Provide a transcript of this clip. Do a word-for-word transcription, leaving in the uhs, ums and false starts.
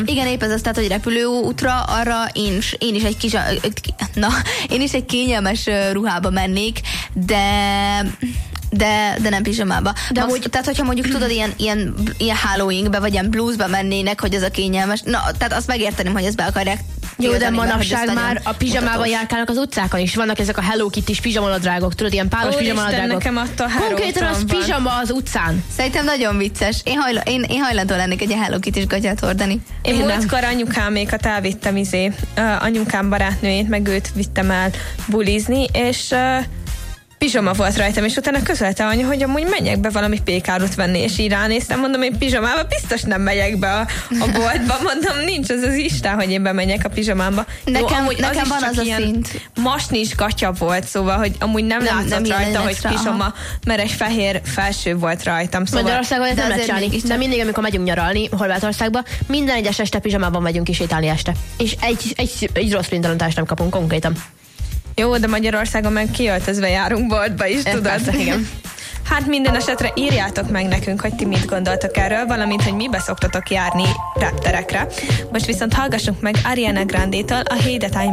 Igen. Igen, épp ez az, tehát, hogy repülőútra, arra én is, én is egy kis, na, én is egy kényelmes ruhába mennék, de... De, de nem pizsamába. De Max, úgy, tehát, hogyha mondjuk tudod, ilyen, ilyen, ilyen Halloweenbe, vagy ilyen bluesba mennének, hogy ez a kényelmes, na, tehát azt megérteném, hogy ezt be akarják. Jó, de manapság már a pizsamában járkálnak az utcákon is. Vannak ezek a Hello Kitty-s pizsamanadrágok, tudod, ilyen pálos pizsamanadrágok. nekem attól konkrétan az pizsama az utcán. Szerintem nagyon vicces. Én, hajla, én, én hajlandó lennék egy Hello Kitty-s gatyát hordani. Én, én múltkor anyukámékat elvittem izé, uh, anyukám barátnőjét, meg őt vittem el bulizni, és uh, pizsama volt rajtam, és utána közölte anya, hogy amúgy menjek be valami pékárut venni, és így ránéztem, mondom, én pizsamába biztos nem megyek be a, a boltba, mondom, nincs az az Isten, hogy én bemegyek a pizsamába. Nekem, Jó, nekem van az a szint. Masnis gatya volt, szóval, hogy amúgy nem, nem látszott nem rajta, hogy extra, pizsama, aha. mert egy fehér felső volt rajtam. Szóval Magyarországon ez nem lehet csinálni, de mindig, amikor megyünk nyaralni Horvátországba, minden egyes este pizsamában megyünk is sétálni este. És egy, egy, egy rossz printalantást nem kapunk konkrétan. Jó, de Magyarországon meg kiöltözve járunk boltba is, tudod? Persze, igen. Hát minden esetre írjátok meg nekünk, hogy ti mit gondoltok erről, valamint, hogy mibe szoktatok járni repterekre. Most viszont hallgassunk meg Ariana Grande-től a Hey That I